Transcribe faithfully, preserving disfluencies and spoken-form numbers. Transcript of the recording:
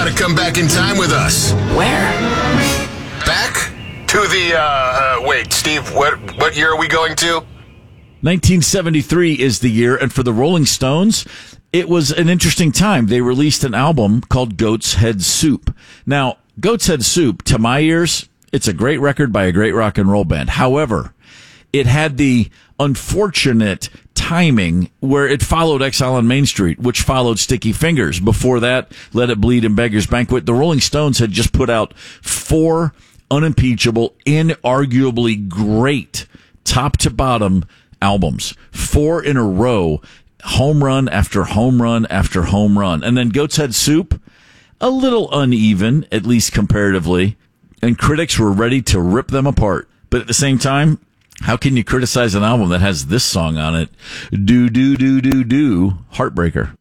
want to come back in time with us? Where? Back to the, uh, uh, wait, Steve, what, what year are we going to? nineteen seventy-three is the year, and for the Rolling Stones, it was an interesting time. They released an album called Goat's Head Soup. Now, Goat's Head Soup, to my ears, it's a great record by a great rock and roll band. However, it had the unfortunate timing where it followed Exile on Main Street, which followed Sticky Fingers. Before that, Let It Bleed and Beggar's Banquet. The Rolling Stones had just put out four unimpeachable, inarguably great, top to bottom albums. Four in a row, home run after home run after home run. And then Goat's Head Soup, a little uneven, at least comparatively, and critics were ready to rip them apart. But at the same time, how can you criticize an album that has this song on it? Do, do, do, do, do, Heartbreaker.